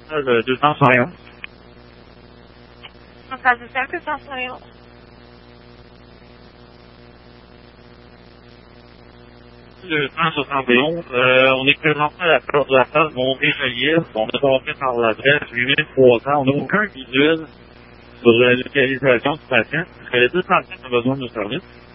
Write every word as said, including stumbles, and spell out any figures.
le deux cent soixante et onze. Message du deux cent soixante et onze. deux cent soixante et onze, euh, on est présentement à la porte de la salle Montré-Joliette. On est passé par l'adresse huit mille trois cents. On n'a aucun visuel sur la localisation du patient. Est-ce que les deux patients ont besoin de nos services?